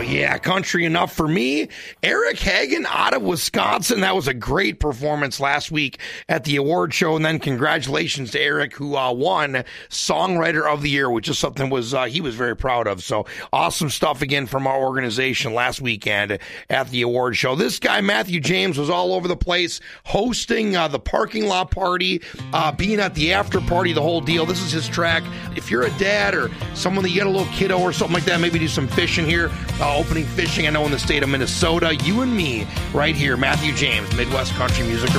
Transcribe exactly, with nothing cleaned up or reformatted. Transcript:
Yeah, country enough for me. Eric Hagen out of Wisconsin. That was a great performance last week at the award show. And then congratulations to Eric, who uh, won Songwriter of the Year, which is something was uh, he was very proud of. So awesome stuff again from our organization last weekend at the award show. This guy, Matthew James, was all over the place, hosting uh, the parking lot party, uh, being at the after party, the whole deal. This is his track. If you're a dad or someone that you got a little kiddo or something like that, maybe do some fishing here. Uh, opening fishing, I know, in the state of Minnesota. You and me right here, Matthew James, Midwest Country Music.